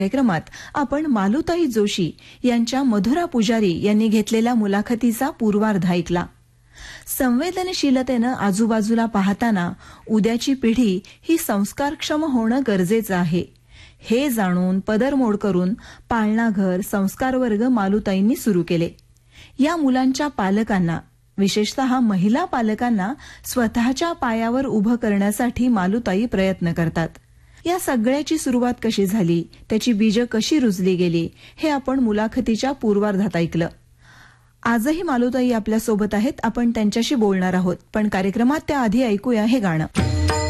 कार्यक्रमात आपण मालुताई जोशी यांच्या मधुरा पुजारी यांनी घेतलेल्या मुलाखतीचा पूर्वार्ध ऐकला. संवेदनशीलतेनं आजूबाजूला पाहताना उद्याची पिढी ही संस्कारक्षम होणं गरजेचं आहे हे जाणून पदरमोड करून पाळणा घर संस्कार वर्ग मालुताईंनी सुरू केले. या मुलांच्या पालकांना, विशेषतः महिला पालकांना स्वतःच्या पायावर उभं करण्यासाठी मालुताई प्रयत्न करतात. या सगळ्याची सुरुवात कशी झाली, त्याची बीजं कशी रुजली गेली, हे आपण मुलाखतीच्या पूर्वार्धात ऐकलं. आजही मालुताई आपल्यासोबत आहेत. आपण त्यांच्याशी बोलणार आहोत, पण कार्यक्रमात त्याआधी ऐकूया हे गाणं.